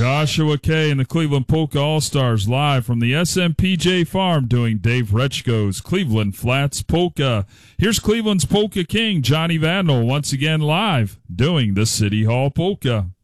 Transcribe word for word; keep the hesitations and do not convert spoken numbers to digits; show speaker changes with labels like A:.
A: Joshua Kay and the Cleveland Polka All-Stars live from the S M P J Farm doing Dave Rechko's Cleveland Flats Polka. Here's Cleveland's Polka King, Johnny Vandal, once again live doing the City Hall Polka.